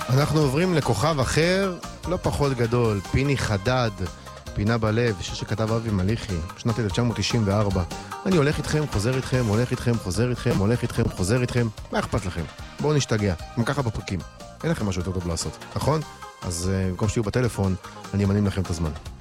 אנחנו עוברים לכוכב אחר, לא פחות גדול, פיני חדד, פינה בלב, שיר שכתב אבי מליחי, שנת 1994. אני הולך איתכם, חוזר איתכם, הולך איתכם, חוזר איתכם, הולך איתכם, חוזר איתכם. מה אכפת לכם? בואו נשתגע. גם ככה בפרקים. אין לכם משהו יותר טוב לעשות, נכון? אז במקום שתהיו בטלפון, אני אמנים לכם את הזמן.